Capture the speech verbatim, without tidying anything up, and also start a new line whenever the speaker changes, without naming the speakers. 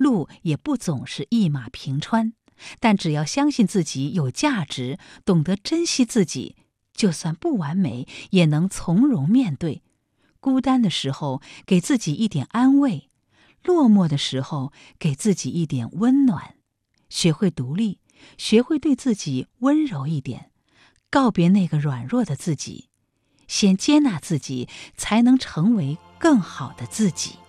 路也不总是一马平川，但只要相信自己有价值，懂得珍惜自己，就算不完美，也能从容面对。孤单的时候，给自己一点安慰；落寞的时候，给自己一点温暖。学会独立，学会对自己温柔一点，告别那个软弱的自己，先接纳自己，才能成为更好的自己。